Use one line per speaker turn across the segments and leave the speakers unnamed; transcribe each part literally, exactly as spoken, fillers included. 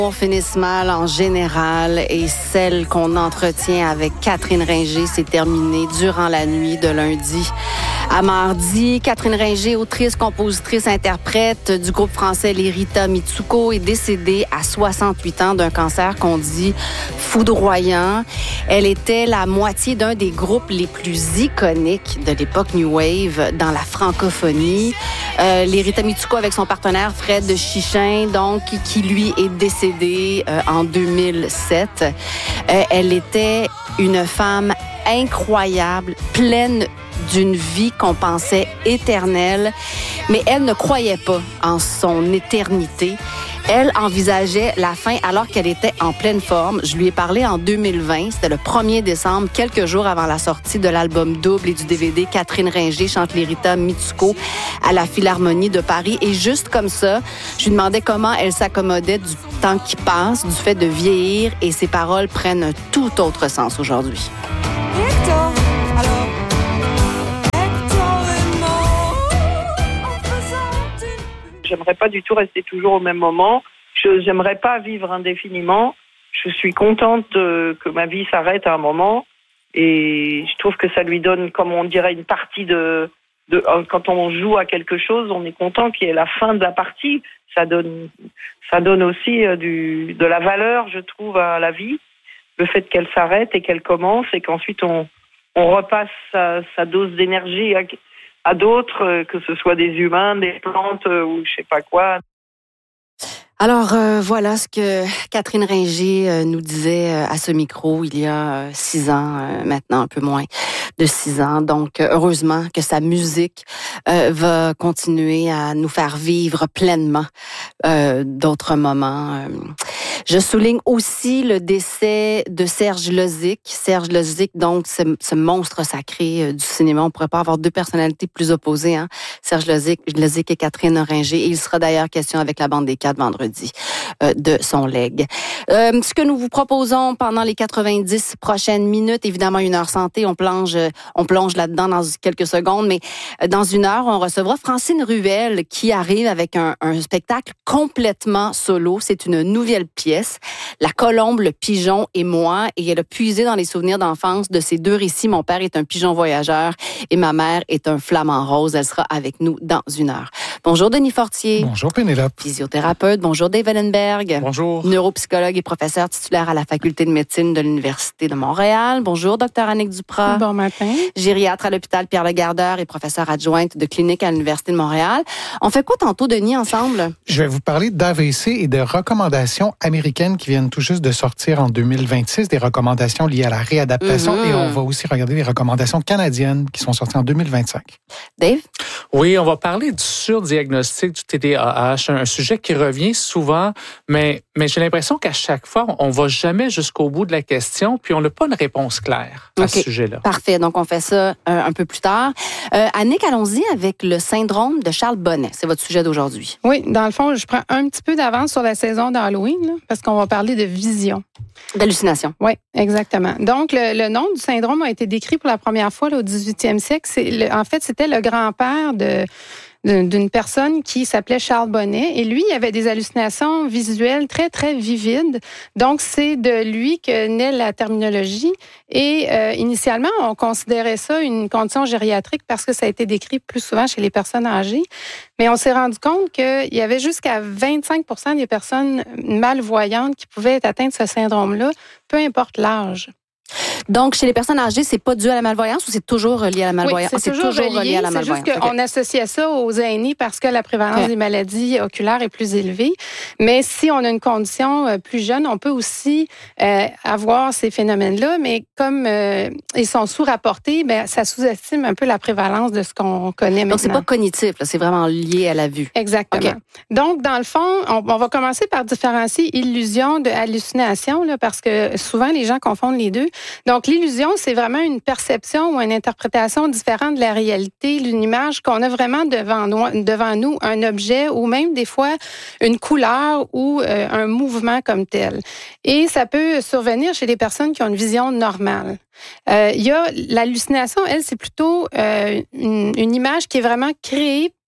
Finissent mal en général et celle qu'on entretient avec Catherine Ringer s'est terminée durant la nuit de lundi à mardi. Catherine Ringer, autrice, compositrice, interprète du groupe français Les Rita Mitsuko, est décédée à soixante-huit ans d'un cancer qu'on dit foudroyant. Elle était la moitié d'un des groupes les plus iconiques de l'époque New Wave dans la francophonie. Euh, Les Rita Mitsuko avec son partenaire Fred Chichin, donc, qui lui est décédé euh, en deux mille sept. Euh, elle était une femme incroyable, pleine d'une vie qu'on pensait éternelle, mais elle ne croyait pas en son éternité. Elle envisageait la fin alors qu'elle était en pleine forme. Je lui ai parlé en deux mille vingt, c'était le premier décembre, quelques jours avant la sortie de l'album double et du D V D Catherine Ringer chante Les Rita Mitsuko à la Philharmonie de Paris. Et juste comme ça, je lui demandais comment elle s'accommodait du temps qui passe, du fait de vieillir, et ses paroles prennent un tout autre sens aujourd'hui.
Hector, alors Hector est mort en faisant une...
J'aimerais pas du tout rester toujours au même moment. Je j'aimerais pas vivre indéfiniment. Je suis contente euh, que ma vie s'arrête à un moment, et je trouve que ça lui donne, comme on dirait, une partie de, de euh, quand on joue à quelque chose, on est content qu'il y ait la fin de la partie. Ça donne, ça donne aussi euh, du, de la valeur, je trouve, à la vie. Le fait qu'elle s'arrête et qu'elle commence, et qu'ensuite on, on repasse sa, sa dose d'énergie à, à d'autres, euh, que ce soit des humains, des plantes euh, ou je sais pas quoi.
Alors, euh, voilà ce que Catherine Ringer euh, nous disait euh, à ce micro il y a euh, six ans, euh, maintenant un peu moins de six ans. Donc, euh, heureusement que sa musique euh, va continuer à nous faire vivre pleinement euh, d'autres moments. Euh. Je souligne aussi le décès de Serge Lozic. Serge Lozic, donc, ce, ce monstre sacré euh, du cinéma. On pourrait pas avoir deux personnalités plus opposées, hein? Serge Lozic, Lozic et Catherine Ringer. Et il sera d'ailleurs question avec la bande des quatre vendredi euh, de son legs. Euh, ce que nous vous proposons pendant les quatre-vingt-dix prochaines minutes, évidemment une heure santé, on plonge, on plonge là-dedans dans quelques secondes, mais dans une heure, on recevra Francine Ruel qui arrive avec un, un spectacle complètement solo. C'est une nouvelle pièce. La colombe, le pigeon et moi, et elle a puisé dans les souvenirs d'enfance de ces deux récits. Mon père est un pigeon voyageur et ma mère est un flamant rose. Elle sera avec nous dans une heure. Bonjour Denis Fortier.
Bonjour Pénélope.
Physiothérapeute. Bonjour Dave Ellenberg.
Bonjour.
Neuropsychologue et professeur titulaire à la Faculté de médecine de l'Université de Montréal. Bonjour Docteur Annick Duprat.
Bon matin.
Gériatre à l'hôpital Pierre-Legardeur et professeure adjointe de clinique à l'Université de Montréal. On fait quoi tantôt, Denis, ensemble?
Je vais vous parler d'A V C et de recommandations américaines qui viennent tout juste de sortir en deux mille vingt-six, des recommandations liées à la réadaptation, mm-hmm. et on va aussi regarder les recommandations canadiennes qui sont sorties en deux mille vingt-cinq.
Dave?
Oui, on va parler du surdiagnostic du T D A H, un sujet qui revient souvent, mais, mais j'ai l'impression qu'à chaque fois, on ne va jamais jusqu'au bout de la question, puis on n'a pas une réponse claire à
okay.
ce sujet-là.
Parfait, donc on fait ça euh, un peu plus tard. Euh, Annick, allons-y avec le syndrome de Charles Bonnet. C'est votre sujet d'aujourd'hui.
Oui, dans le fond, je prends un petit peu d'avance sur la saison d'Halloween, là, parce qu'on va parler de vision.
D'hallucination.
Oui, exactement. Donc, le, le nom du syndrome a été décrit pour la première fois là, au dix-huitième siècle. C'est le, en fait, c'était le grand-père de... d'une personne qui s'appelait Charles Bonnet. Et lui, il avait des hallucinations visuelles très, très vivides. Donc, c'est de lui que naît la terminologie. Et euh, initialement, on considérait ça une condition gériatrique parce que ça a été décrit plus souvent chez les personnes âgées. Mais on s'est rendu compte qu'il y avait jusqu'à vingt-cinq pour cent des personnes malvoyantes qui pouvaient être atteintes de ce syndrome-là, peu importe l'âge.
Donc, chez les personnes âgées, c'est pas dû à la malvoyance ou c'est toujours relié à la malvoyance?
Oui, c'est, toujours, c'est toujours relié à la malvoyance. C'est juste qu'on okay. associait ça aux aînés parce que la prévalence okay. des maladies oculaires est plus élevée. Mais si on a une condition plus jeune, on peut aussi euh, avoir ces phénomènes-là. Mais comme euh, ils sont sous-rapportés, ben, ça sous-estime un peu la prévalence de ce qu'on connaît maintenant.
Donc, c'est pas cognitif, là, c'est vraiment lié à la vue.
Exactement. Okay. Donc, dans le fond, on, on va commencer par différencier illusion de hallucination, là, parce que souvent, les gens confondent les deux. Donc, l'illusion, c'est vraiment une perception ou une interprétation différente de la réalité, une image qu'on a vraiment devant nous, devant nous, un objet ou même des fois une couleur ou euh, un mouvement comme tel. Et ça peut survenir chez les personnes qui ont une vision normale. Euh, il y a l'hallucination, elle, c'est plutôt euh, une, une image qui est vraiment créée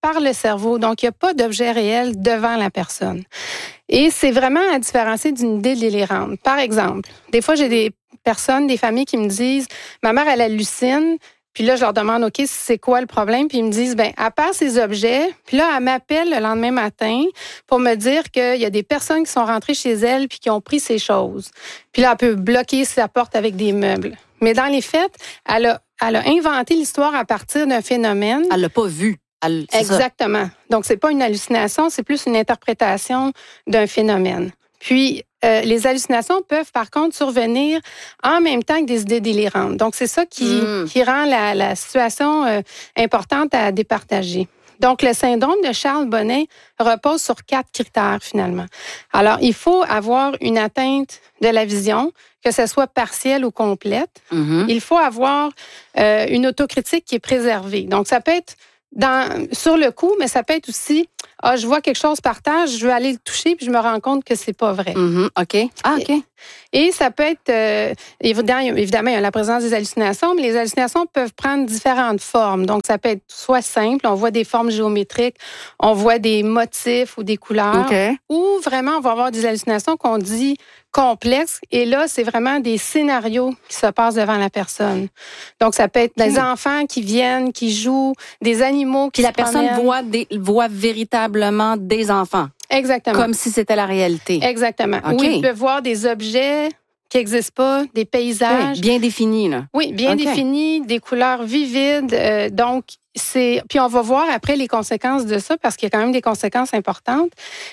par le cerveau. Donc, il n'y a pas d'objet réel devant la personne. Et c'est vraiment à différencier d'une idée délirante. Par exemple, des fois, j'ai des personnes, des familles qui me disent « Ma mère, elle hallucine. » Puis là, je leur demande, OK, c'est quoi le problème? Puis ils me disent, ben à part ces objets, puis là, elle m'appelle le lendemain matin pour me dire qu'il y a des personnes qui sont rentrées chez elle puis qui ont pris ces choses. Puis là, elle peut bloquer sa porte avec des meubles. Mais dans les faits, elle a, elle a inventé l'histoire à partir d'un phénomène.
Elle l'a pas vu. Elle,
Exactement. Ça. Donc, c'est pas une hallucination, c'est plus une interprétation d'un phénomène. Puis, euh, les hallucinations peuvent, par contre, survenir en même temps que des idées délirantes. Donc, c'est ça qui, mmh. qui rend la, la situation euh, importante à départager. Donc, le syndrome de Charles Bonnet repose sur quatre critères, finalement. Alors, il faut avoir une atteinte de la vision, que ce soit partielle ou complète. Mmh. Il faut avoir euh, une autocritique qui est préservée. Donc, ça peut être dans, sur le coup, mais ça peut être aussi... Ah, je vois quelque chose par terre, je veux aller le toucher, puis je me rends compte que c'est pas vrai.
Mm-hmm, OK. Ah, OK.
Et, et ça peut être, euh, évidemment, évidemment, il y a la présence des hallucinations, mais les hallucinations peuvent prendre différentes formes. Donc, ça peut être soit simple, on voit des formes géométriques, on voit des motifs ou des couleurs,
okay.
ou vraiment, on va avoir des hallucinations qu'on dit complexes. Et là, c'est vraiment des scénarios qui se passent devant la personne. Donc, ça peut être des mmh. enfants qui viennent, qui jouent, des animaux qui
Puis
se
la personne
promènent.
voit, des, voit véritablement des enfants.
Exactement.
Comme si c'était la réalité.
Exactement.
Okay.
Oui, il peut voir des objets qui n'existent pas, des paysages.
Oui, bien définis, là.
Oui, bien
okay.
définis, des couleurs vivides. Euh, donc, c'est. Puis on va voir après les conséquences de ça, parce qu'il y a quand même des conséquences importantes.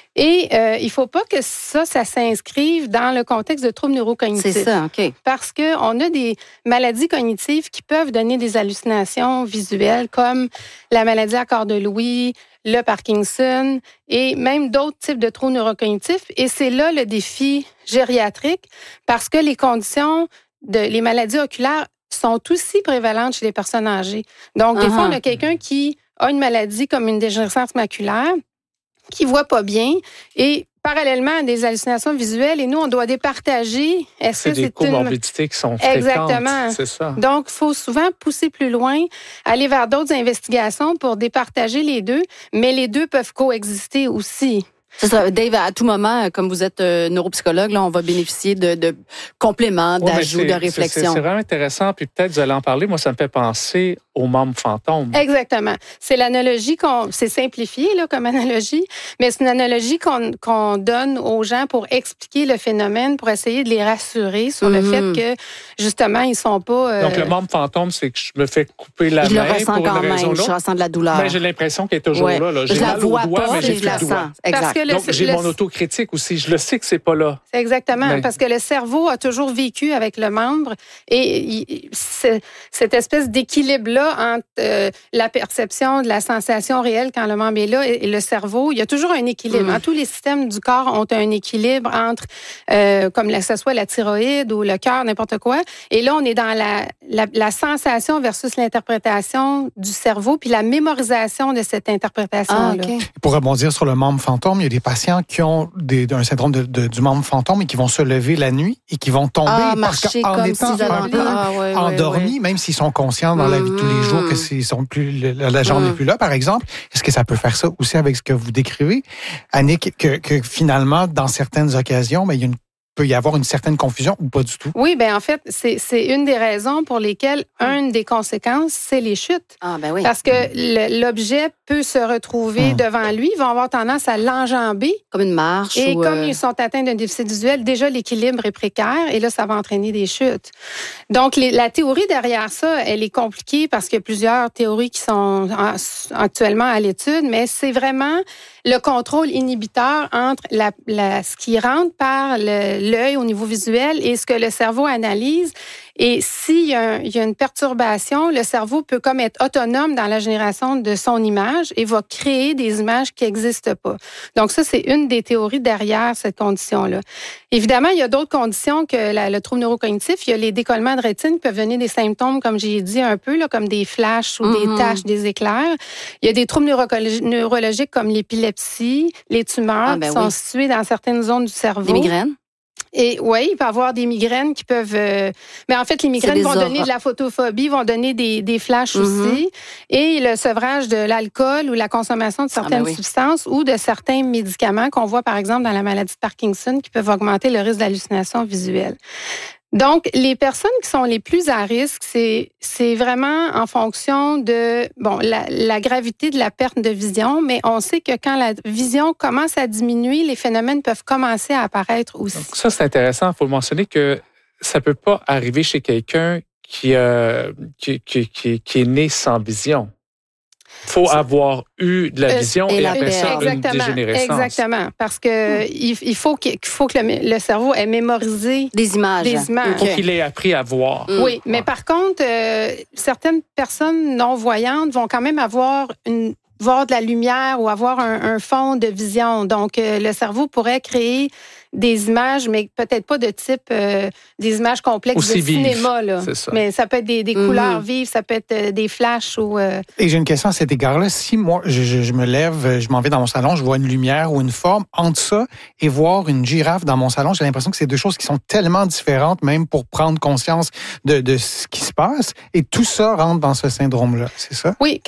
Et euh, il ne faut pas que ça, ça s'inscrive dans le contexte de troubles neurocognitifs.
C'est ça, OK.
Parce qu'on a des maladies cognitives qui peuvent donner des hallucinations visuelles, comme la maladie à corps de Lewy, le Parkinson et même d'autres types de troubles neurocognitifs. Et c'est là le défi gériatrique, parce que les conditions de les maladies oculaires sont aussi prévalentes chez les personnes âgées. Donc, uh-huh. des fois, on a quelqu'un qui a une maladie comme une dégénérescence maculaire, qui voit pas bien et parallèlement à des hallucinations visuelles, et nous, on doit départager. Est-ce
c'est
que
des
c'est
comorbidités
une...
qui sont fréquentes.
Exactement.
C'est ça.
Donc, il faut souvent pousser plus loin, aller vers d'autres investigations pour départager les deux, mais les deux peuvent coexister aussi.
C'est ça, Dave, à tout moment, comme vous êtes euh, neuropsychologue, là, on va bénéficier de, de compléments,
ouais,
d'ajouts, de réflexions.
C'est, c'est vraiment intéressant, puis peut-être vous allez en parler. Moi, ça me fait penser aux membres fantômes.
Exactement. C'est l'analogie qu'on... C'est simplifié là, comme analogie, mais c'est une analogie qu'on, qu'on donne aux gens pour expliquer le phénomène, pour essayer de les rassurer sur mm-hmm. le fait que, justement, ils sont pas... Euh...
Donc, le membre fantôme, c'est que je me fais couper la
je
main
le ressens
pour
quand
une raison
même,
là.
Je ressens de la douleur.
Ben, j'ai l'impression qu'elle est toujours
ouais.
là. là. J'ai
je la
mal
vois
au doigt,
pas,
mais j'ai
je la
plus de doigt.
sens. Exact.
Parce que le,
Donc, j'ai
le...
mon autocritique aussi. Je le sais que c'est pas là.
Exactement,
mais...
parce que le cerveau a toujours vécu avec le membre et il, cette espèce d'équilibre-là entre euh, la perception de la sensation réelle quand le membre est là et, et le cerveau, il y a toujours un équilibre. Mm. Hein, tous les systèmes du corps ont un équilibre entre, euh, comme que ce soit la thyroïde ou le cœur, n'importe quoi. Et là, on est dans la, la, la sensation versus l'interprétation du cerveau puis la mémorisation de cette interprétation-là.
Ah, okay.
Pour rebondir sur le membre fantôme, il y a des patients qui ont des, un syndrome de, de, du membre fantôme et qui vont se lever la nuit et qui vont tomber
ah,
parce qu'en étant
si
un peu
ah, ouais,
endormis,
ouais.
même s'ils sont conscients dans mmh. la vie de tous les jours que s'ils sont plus, la, la jambe n'est mmh. plus là, par exemple. Est-ce que ça peut faire ça aussi avec ce que vous décrivez, Annick, que, que finalement, dans certaines occasions, ben, il y a une peut y avoir une certaine confusion ou pas du tout?
Oui, bien en fait, c'est, c'est une des raisons pour lesquelles une des conséquences, c'est les chutes.
Ah, ben oui.
Parce que le, l'objet peut se retrouver mmh. devant lui, ils vont avoir tendance à l'enjamber.
Comme une marche.
Et
ou
comme
euh...
ils sont atteints d'un déficit visuel, déjà l'équilibre est précaire et là, ça va entraîner des chutes. Donc, les, la théorie derrière ça, elle est compliquée parce qu'il y a plusieurs théories qui sont en, actuellement à l'étude, mais c'est vraiment le contrôle inhibiteur entre la, la, ce qui rentre par le, l'œil au niveau visuel et ce que le cerveau analyse. Et s'il y a, un, il y a une perturbation, le cerveau peut comme être autonome dans la génération de son image et va créer des images qui n'existent pas. Donc ça, c'est une des théories derrière cette condition-là. Évidemment, il y a d'autres conditions que la, le trouble neurocognitif. Il y a les décollements de rétine qui peuvent donner des symptômes, comme j'ai dit un peu, là, comme des flashs ou mm-hmm. des taches, des éclairs. Il y a des troubles neurologiques, neurologiques comme l'épilepsie, les tumeurs ah, ben qui sont oui. situées dans certaines zones du cerveau.
Des migraines?
Et oui, il peut y avoir des migraines qui peuvent... Euh, mais en fait, les migraines vont donner de la photophobie, vont donner des, des flashs mm-hmm. aussi. Et le sevrage de l'alcool ou la consommation de certaines ah ben oui. substances ou de certains médicaments qu'on voit, par exemple, dans la maladie de Parkinson, qui peuvent augmenter le risque d'hallucination visuelle. Donc, les personnes qui sont les plus à risque, c'est, c'est vraiment en fonction de bon la, la gravité de la perte de vision, mais on sait que quand la vision commence à diminuer, les phénomènes peuvent commencer à apparaître aussi.
Donc ça, c'est intéressant. Il faut le mentionner que ça peut pas arriver chez quelqu'un qui, euh, qui, qui, qui, qui est né sans vision. Il faut avoir eu de la vision euh, et, et après ça, une dégénérescence.
Exactement, parce que mm. il faut, qu'il faut que le, le cerveau ait mémorisé
des images.
Des images.
Il faut qu'il ait appris à voir.
Mm. Oui, mais par contre, euh, certaines personnes non-voyantes vont quand même avoir une voir de la lumière ou avoir un, un fond de vision. Donc, euh, le cerveau pourrait créer des images, mais peut-être pas de type euh, des images complexes
aussi
de cinéma. Là.
C'est ça.
Mais ça peut être des, des mm-hmm. couleurs vives, ça peut être euh, des flashs ou... Euh...
Et j'ai une question à cet égard-là. Si moi, je, je, je me lève, je m'en vais dans mon salon, je vois une lumière ou une forme, entre ça et voir une girafe dans mon salon, j'ai l'impression que c'est deux choses qui sont tellement différentes, même pour prendre conscience de, de ce qui se passe. Et tout ça rentre dans ce syndrome-là, c'est ça?
Oui,